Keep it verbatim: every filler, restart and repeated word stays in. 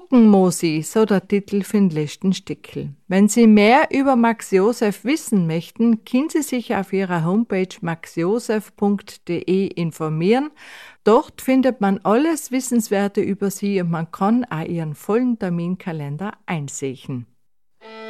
Morgenmosi, so der Titel für den letzten Stickel. Wenn Sie mehr über Max Joseph wissen möchten, können Sie sich auf ihrer Homepage max joseph punkt de informieren. Dort findet man alles Wissenswerte über sie und man kann auch ihren vollen Terminkalender einsehen.